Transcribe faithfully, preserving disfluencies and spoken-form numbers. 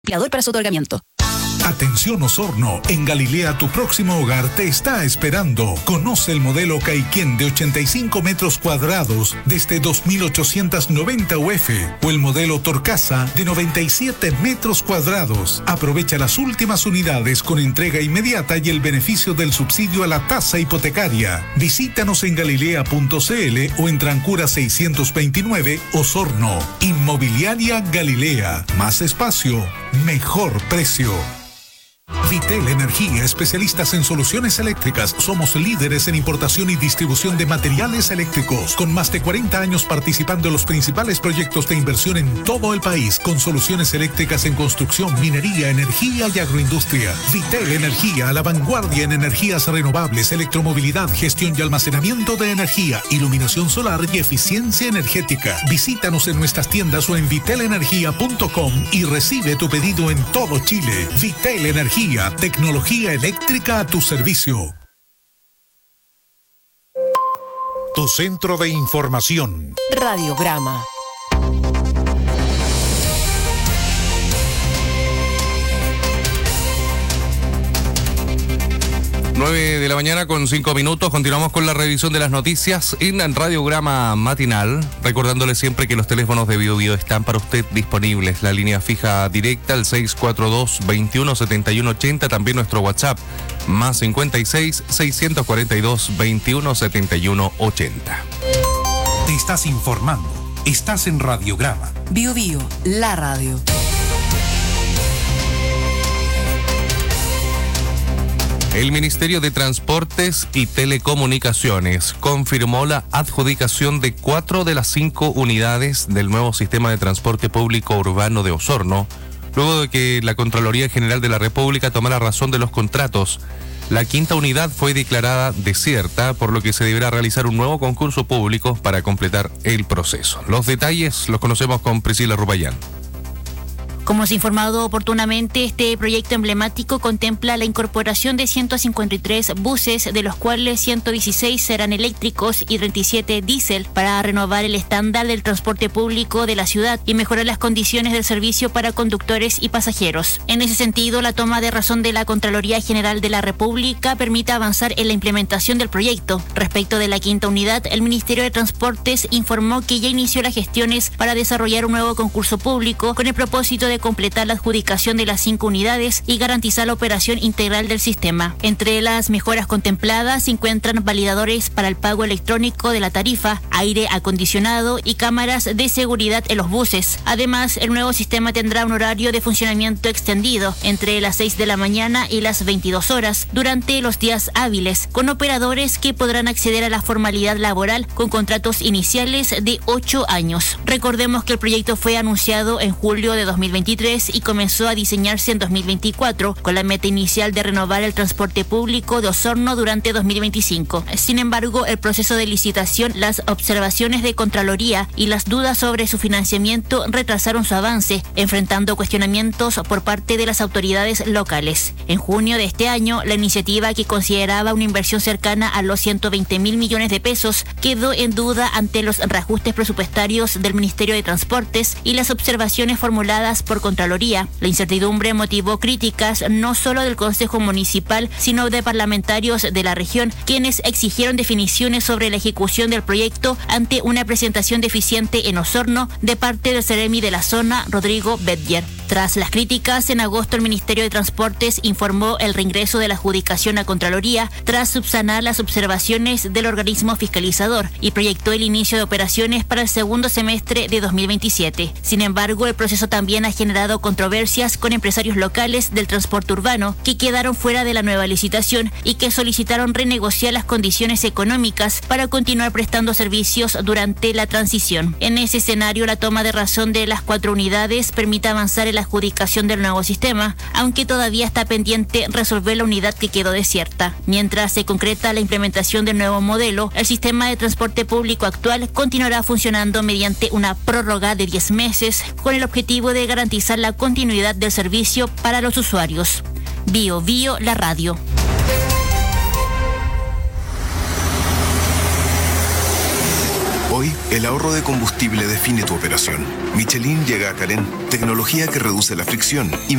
Empleador para su otorgamiento. Atención Osorno, en Galilea tu próximo hogar te está esperando. Conoce el modelo Caiquén de ochenta y cinco metros cuadrados desde dos mil ochocientos noventa U F o el modelo Torcasa de noventa y siete metros cuadrados. Aprovecha las últimas unidades con entrega inmediata y el beneficio del subsidio a la tasa hipotecaria. Visítanos en galilea punto c l o en Trancura seiscientos veintinueve, Osorno. Inmobiliaria Galilea. Más espacio, mejor precio. Vitel Energía, especialistas en soluciones eléctricas. Somos líderes en importación y distribución de materiales eléctricos, con más de cuarenta años participando en los principales proyectos de inversión en todo el país, con soluciones eléctricas en construcción, minería, energía y agroindustria. Vitel Energía, a la vanguardia en energías renovables, electromovilidad, gestión y almacenamiento de energía, iluminación solar y eficiencia energética. Visítanos en nuestras tiendas o en vitel energía punto com y recibe tu pedido en todo Chile. Vitel Energía, tecnología eléctrica a tu servicio. Tu centro de información. Radiograma. nueve de la mañana con cinco minutos. Continuamos con la revisión de las noticias en Radiograma Matinal. Recordándole siempre que los teléfonos de Bio Bio están para usted disponibles. La línea fija directa, el seis cuatro dos, veintiuno setenta y uno ochenta. También nuestro WhatsApp, más cincuenta y seis, seiscientos cuarenta y dos, veintiuno setenta y uno ochenta. Te estás informando. Estás en Radiograma. Bio Bio, la radio. El Ministerio de Transportes y Telecomunicaciones confirmó la adjudicación de cuatro de las cinco unidades del nuevo sistema de transporte público urbano de Osorno, luego de que la Contraloría General de la República tomara razón de los contratos. La quinta unidad fue declarada desierta, por lo que se deberá realizar un nuevo concurso público para completar el proceso. Los detalles los conocemos con Priscila Rubayán. Como se ha informado oportunamente, este proyecto emblemático contempla la incorporación de ciento cincuenta y tres buses, de los cuales ciento dieciséis serán eléctricos y treinta y siete diésel, para renovar el estándar del transporte público de la ciudad y mejorar las condiciones del servicio para conductores y pasajeros. En ese sentido, la toma de razón de la Contraloría General de la República permite avanzar en la implementación del proyecto. Respecto de la quinta unidad, el Ministerio de Transportes informó que ya inició las gestiones para desarrollar un nuevo concurso público con el propósito de completar la adjudicación de las cinco unidades y garantizar la operación integral del sistema. Entre las mejoras contempladas se encuentran validadores para el pago electrónico de la tarifa, aire acondicionado y cámaras de seguridad en los buses. Además, el nuevo sistema tendrá un horario de funcionamiento extendido entre las seis de la mañana y las veintidós horas durante los días hábiles, con operadores que podrán acceder a la formalidad laboral con contratos iniciales de ocho años. Recordemos que el proyecto fue anunciado en julio de dos mil veintitrés y comenzó a diseñarse en dos mil veinticuatro, con la meta inicial de renovar el transporte público de Osorno durante dos mil veinticinco. Sin embargo, el proceso de licitación, las observaciones de Contraloría y las dudas sobre su financiamiento retrasaron su avance, enfrentando cuestionamientos por parte de las autoridades locales. En junio de este año, la iniciativa, que consideraba una inversión cercana a los ciento veinte mil millones de pesos, quedó en duda ante los reajustes presupuestarios del Ministerio de Transportes y las observaciones formuladas por Contraloría. La incertidumbre motivó críticas no solo del Consejo Municipal, sino de parlamentarios de la región, quienes exigieron definiciones sobre la ejecución del proyecto ante una presentación deficiente en Osorno de parte del Ceremi de la zona, Rodrigo Bedger. Tras las críticas, en agosto el Ministerio de Transportes informó el reingreso de la adjudicación a Contraloría tras subsanar las observaciones del organismo fiscalizador y proyectó el inicio de operaciones para el segundo semestre de dos mil veintisiete. Sin embargo, el proceso también ha generado controversias con empresarios locales del transporte urbano que quedaron fuera de la nueva licitación y que solicitaron renegociar las condiciones económicas para continuar prestando servicios durante la transición. En ese escenario, la toma de razón de las cuatro unidades permite avanzar en la adjudicación del nuevo sistema, aunque todavía está pendiente resolver la unidad que quedó desierta. Mientras se concreta la implementación del nuevo modelo, el sistema de transporte público actual continuará funcionando mediante una prórroga de diez meses con el objetivo de garantizar la continuidad del servicio para los usuarios. Bio Bio, la radio. Hoy, el ahorro de combustible define tu operación. Michelin llega a Calén, tecnología que reduce la fricción y